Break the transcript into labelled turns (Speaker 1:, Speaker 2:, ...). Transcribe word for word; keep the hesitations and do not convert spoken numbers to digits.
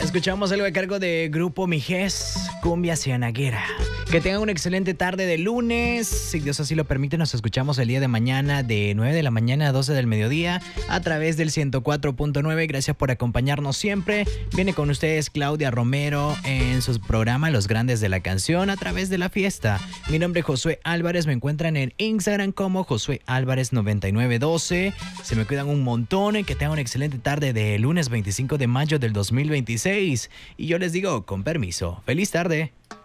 Speaker 1: Escuchamos algo a cargo de Grupo Mijes, Cumbia Cianaguera. Que tengan una excelente tarde de lunes. Si Dios así lo permite, nos escuchamos el día de mañana de nueve de la mañana a doce del mediodía a través del ciento cuatro punto nueve. Gracias por acompañarnos siempre. Viene con ustedes Claudia Romero en su programa Los Grandes de la Canción a través de la fiesta. Mi nombre es Josué Álvarez. Me encuentran en Instagram como Josué Álvarez noventa y nueve doce. Se me cuidan un montón y que tengan una excelente tarde de lunes veinticinco de mayo del dos mil veintiséis. Y yo les digo, con permiso, feliz tarde.